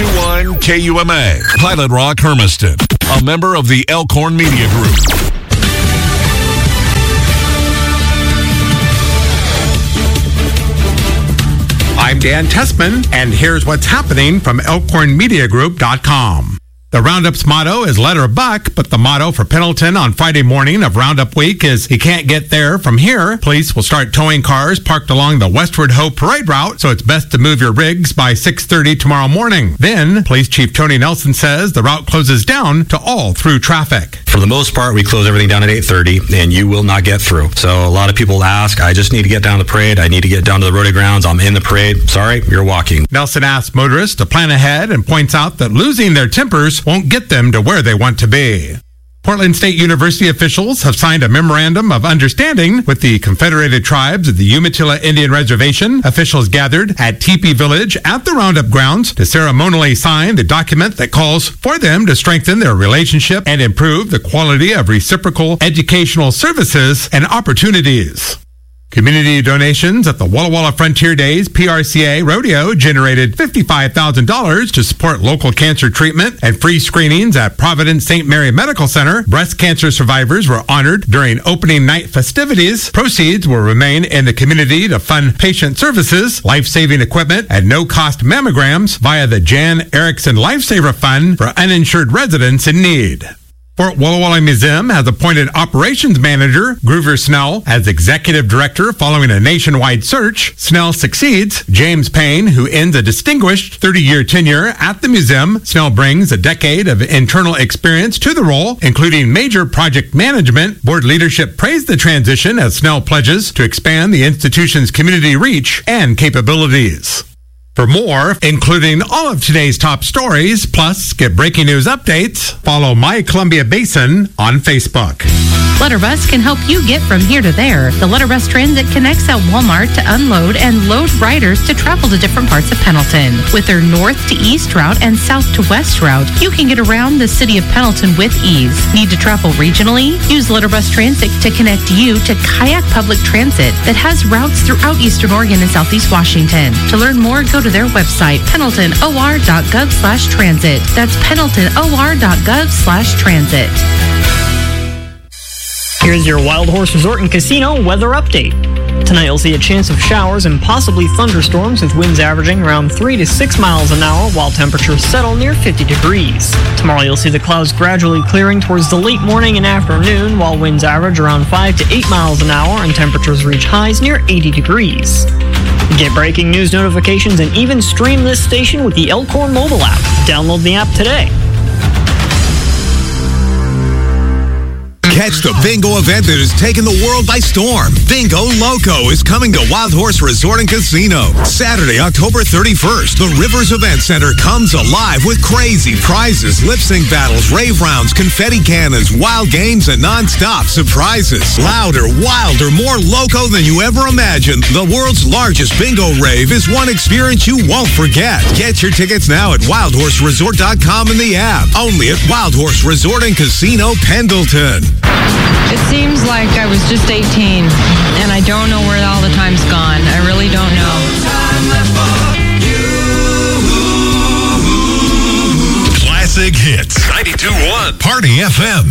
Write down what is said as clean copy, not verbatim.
92.1 KUMA. Pilot Rock Hermiston. A member of the Elkhorn Media Group. I'm Dan Tessman, and here's what's happening from ElkhornMediaGroup.com. The Roundup's motto is let her buck, but the motto for Pendleton on Friday morning of Roundup Week is he can't get there from here. Police will start towing cars parked along the Westward Ho parade route, so it's best to move your rigs by 6:30 tomorrow morning. Then, Police Chief Tony Nelson says the route closes down to all through traffic. For the most part, we close everything down at 8:30, and you will not get through. So a lot of people ask, I just need to get down to the parade. I need to get down to the rodeo grounds. I'm in the parade. Sorry, you're walking. Nelson asks motorists to plan ahead and points out that losing their tempers won't get them to where they want to be. Portland State University officials have signed a memorandum of understanding with the Confederated Tribes of the Umatilla Indian Reservation. Officials gathered at Teepee Village at the Roundup grounds to ceremonially sign the document that calls for them to strengthen their relationship and improve the quality of reciprocal educational services and opportunities. Community donations at the Walla Walla Frontier Days PRCA Rodeo generated $55,000 to support local cancer treatment and free screenings at Providence St. Mary Medical Center. Breast cancer survivors were honored during opening night festivities. Proceeds will remain in the community to fund patient services, life-saving equipment, and no-cost mammograms via the Jan Erickson Lifesaver Fund for uninsured residents in need. Fort Walla Walla Museum has appointed operations manager Groover Snell as executive director following a nationwide search. Snell succeeds James Payne, who ends a distinguished 30-year tenure at the museum. Snell brings a decade of internal experience to the role, including major project management. Board leadership praised the transition as Snell pledges to expand the institution's community reach and capabilities. For more, including all of today's top stories, plus get breaking news updates, follow My Columbia Basin on Facebook. Letterbus can help you get from here to there. The Letterbus Transit connects at Walmart to unload and load riders to travel to different parts of Pendleton. With their north to east route and south to west route, you can get around the city of Pendleton with ease. Need to travel regionally? Use Letterbus Transit to connect you to Kayak Public Transit that has routes throughout Eastern Oregon and Southeast Washington. To learn more, go to their website, pendletonor.gov/transit. That's pendletonor.gov/transit. Here's your Wild Horse Resort and Casino weather update. Tonight you'll see a chance of showers and possibly thunderstorms with winds averaging around 3 to 6 miles an hour while temperatures settle near 50 degrees. Tomorrow you'll see the clouds gradually clearing towards the late morning and afternoon while winds average around 5 to 8 miles an hour and temperatures reach highs near 80 degrees. Get breaking news notifications and even stream this station with the Elkhorn mobile app. Download the app today. Catch the bingo event that has taken the world by storm. Bingo Loco is coming to Wild Horse Resort and Casino. Saturday, October 31st, the Rivers Event Center comes alive with crazy prizes, lip-sync battles, rave rounds, confetti cannons, wild games, and non-stop surprises. Louder, wilder, more loco than you ever imagined. The world's largest bingo rave is one experience you won't forget. Get your tickets now at wildhorseresort.com in the app. Only at Wild Horse Resort and Casino, Pendleton. It seems like I was just 18, and I don't know where all the time's gone. I really don't know. Classic hits. 92.1 Party FM.